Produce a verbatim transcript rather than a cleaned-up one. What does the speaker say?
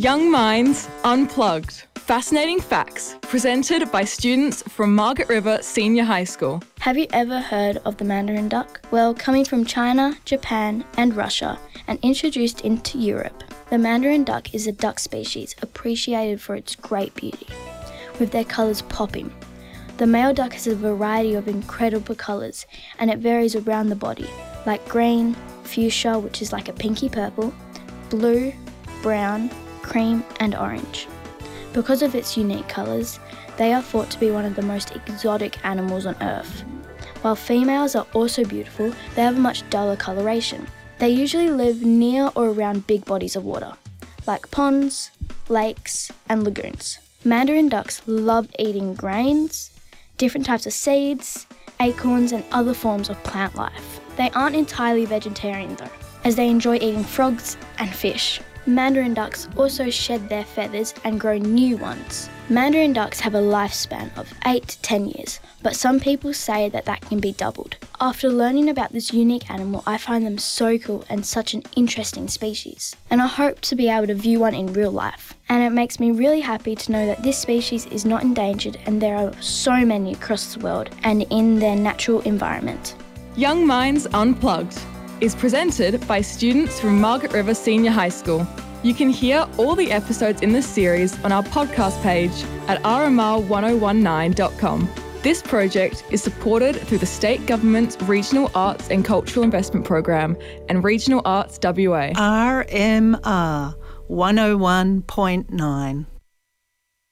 Young Minds Unplugged. Fascinating facts presented by students from Margaret River Senior High School. Have you ever heard of the mandarin duck? Well, coming from China, Japan and Russia and introduced into Europe, the mandarin duck is a duck species appreciated for its great beauty, with their colours popping. The male duck has a variety of incredible colours and it varies around the body, like green, fuchsia, which is like a pinky purple, blue, brown, cream and orange. Because of its unique colours, they are thought to be one of the most exotic animals on Earth. While females are also beautiful, they have a much duller coloration. They usually live near or around big bodies of water, like ponds, lakes and lagoons. Mandarin ducks love eating grains, different types of seeds, acorns and other forms of plant life. They aren't entirely vegetarian though, as they enjoy eating frogs and fish. Mandarin ducks also shed their feathers and grow new ones. Mandarin ducks have a lifespan of eight to ten years, but some people say that that can be doubled. After learning about this unique animal, I find them so cool and such an interesting species. And I hope to be able to view one in real life. And it makes me really happy to know that this species is not endangered and there are so many across the world and in their natural environment. Young Minds Unplugged is presented by students from Margaret River Senior High School. You can hear all the episodes in this series on our podcast page at r m r one oh one nine dot com. This project is supported through the State Government's Regional Arts and Cultural Investment Program and Regional Arts W A. R M R one oh one point nine.